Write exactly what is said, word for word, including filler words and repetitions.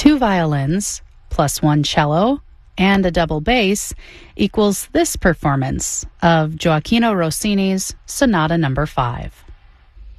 two violins plus one cello and a double bass equals this performance of Gioacchino Rossini's Sonata Number five.